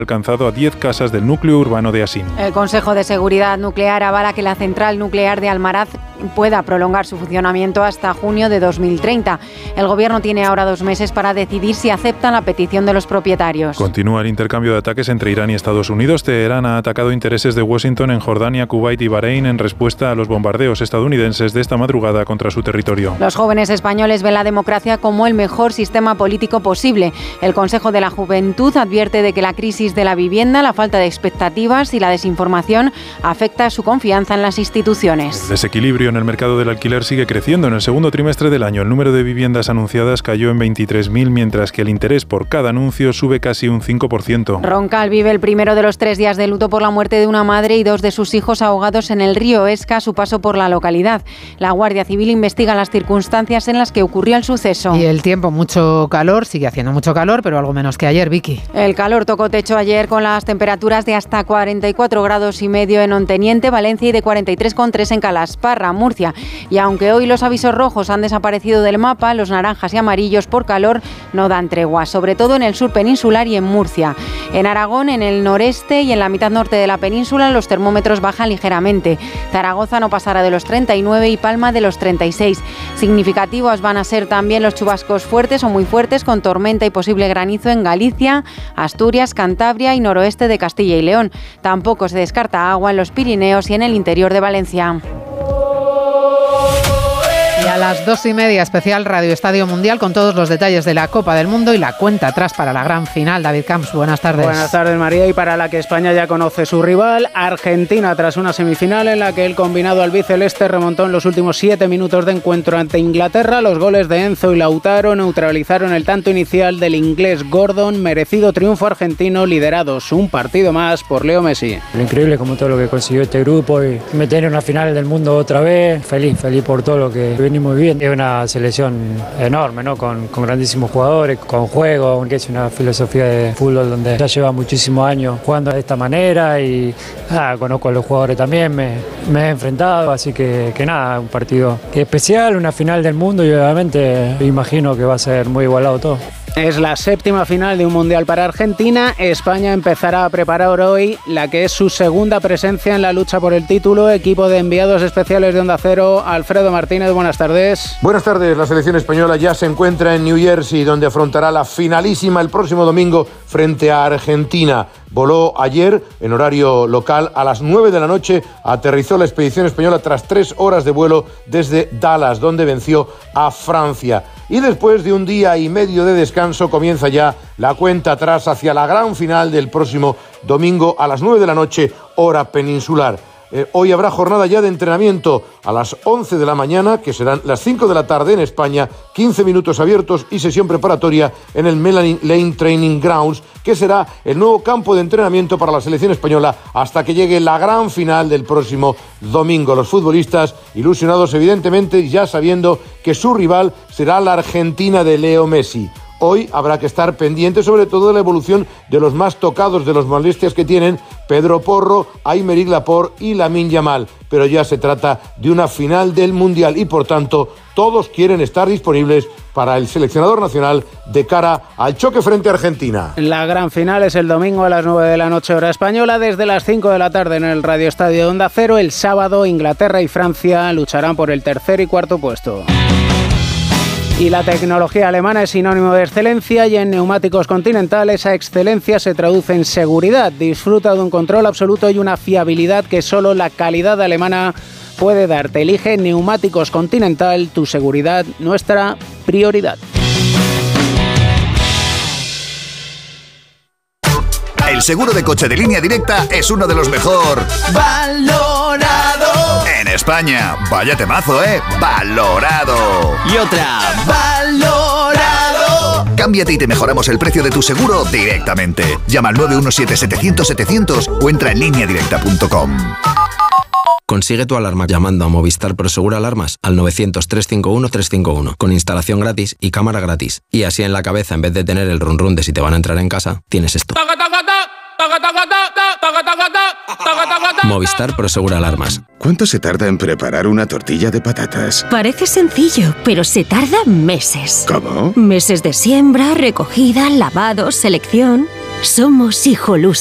alcanzado a 10 casas del núcleo urbano de Asín. El Consejo de Seguridad Nuclear avala que la central nuclear de Almaraz pueda prolongar su funcionamiento hasta junio de 2030. El Gobierno tiene ahora 2 meses para decidir si aceptan la petición de los propietarios. Continúa el intercambio de ataques entre Irán y Estados Unidos. Teherán ha atacado intereses de Washington en Jordania, Kuwait y Bahrein en respuesta a los bombardeos estadounidenses de esta madrugada contra su territorio. Los jóvenes españoles ven la democracia como el mejor sistema político posible. El Consejo de la Juventud advierte de que la crisis de la vivienda, la falta de expectativas y la desinformación afecta a su confianza en las instituciones. El desequilibrio en el mercado del alquiler sigue creciendo. En el segundo trimestre del año, el número de viviendas anunciadas cayó en 23.000, mientras que el interés por cada anuncio sube casi un 5%. Roncal vive el primero de los 3 días de luto por la muerte de una madre y 2 de sus hijos ahogados en el río Esca a su paso por la localidad. La Guardia Civil investiga las circunstancias en las que ocurrió el suceso. Y el tiempo, mucho calor, sigue haciendo mucho calor, pero algo menos que ayer, Vicky. El calor tocó techo ayer con las temperaturas de hasta 44,5 grados en Onteniente, Valencia y de 43,3 en Calasparra, Murcia. Y aunque hoy los avisos rojos han desaparecido del mapa, los naranjas y amarillos por calor no dan tregua, sobre todo en el sur peninsular y en Murcia. En Aragón, en el noreste y en la mitad norte de la península, los termómetros bajan ligeramente. Zaragoza no pasará de los 39 y Palma de los 36. Significativos van a ser también los chubascos fuertes o muy fuertes, con tormenta y posible granizo en Galicia, Asturias, Cantabria y noroeste de Castilla y León. Tampoco se descarta agua en los Pirineos y en el interior de Valencia. Y a las 2:30, especial Radio Estadio Mundial con todos los detalles de la Copa del Mundo y la cuenta atrás para la gran final. David Camps, buenas tardes. Buenas tardes, María, y para la que España ya conoce su rival, Argentina, tras una semifinal en la que el combinado albiceleste remontó en los últimos 7 minutos de encuentro ante Inglaterra. Los goles de Enzo y Lautaro neutralizaron el tanto inicial del inglés Gordon. Merecido triunfo argentino, liderados un partido más por Leo Messi. Lo increíble como todo lo que consiguió este grupo y meter en una final del mundo otra vez. Feliz por todo lo que venimos viviendo. Es una selección enorme, ¿no? Con grandísimos jugadores, con juego, que es una filosofía de fútbol donde ya lleva muchísimos años jugando de esta manera y conozco a los jugadores también, me he enfrentado, así que nada, un partido especial, una final del mundo y obviamente imagino que va a ser muy igualado todo. Es la 7ª final de un Mundial para Argentina. España empezará a preparar hoy la que es su segunda presencia en la lucha por el título. Equipo de enviados especiales de Onda Cero, Alfredo Martínez, buenas tardes. Buenas tardes. La selección española ya se encuentra en New Jersey, donde afrontará la finalísima el próximo domingo frente a Argentina. Voló ayer, en horario local, a las 9 de la noche, aterrizó la expedición española tras 3 horas de vuelo desde Dallas, donde venció a Francia. Y después de un día y medio de descanso, comienza ya la cuenta atrás hacia la gran final del próximo domingo a las 9 de la noche, hora peninsular. Hoy habrá jornada ya de entrenamiento a las 11 de la mañana, que serán las 5 de la tarde en España, 15 minutos abiertos y sesión preparatoria en el Melanie Lane Training Grounds, que será el nuevo campo de entrenamiento para la selección española hasta que llegue la gran final del próximo domingo. Los futbolistas ilusionados, evidentemente, ya sabiendo que su rival será la Argentina de Leo Messi. Hoy habrá que estar pendiente sobre todo de la evolución de los más tocados, de los molestias que tienen Pedro Porro, Aymeric Laporte y Lamine Yamal. Pero ya se trata de una final del Mundial y por tanto todos quieren estar disponibles para el seleccionador nacional de cara al choque frente a Argentina. La gran final es el domingo a las 9 de la noche hora española, desde las 5 de la tarde en el Radio Estadio de Onda Cero. El sábado Inglaterra y Francia lucharán por el 3er y 4.º puesto. Y la tecnología alemana es sinónimo de excelencia y en Neumáticos Continental esa excelencia se traduce en seguridad. Disfruta de un control absoluto y una fiabilidad que solo la calidad alemana puede darte. Elige Neumáticos Continental, tu seguridad, nuestra prioridad. El seguro de coche de Línea Directa es uno de los mejor valorado en España. Vaya temazo, ¿eh? Valorado. Y otra, valorado. Cámbiate y te mejoramos el precio de tu seguro directamente. Llama al 917-700-700 o entra en lineadirecta.com. Consigue tu alarma llamando a Movistar Prosegur Alarmas al 900-351-351 con instalación gratis y cámara gratis. Y así en la cabeza, en vez de tener el run run de si te van a entrar en casa, tienes esto. Movistar Prosegur Alarmas. ¿Cuánto se tarda en preparar una tortilla de patatas? Parece sencillo, pero se tarda meses. ¿Cómo? Meses de siembra, recogida, lavado, selección. Somos Hijolusa.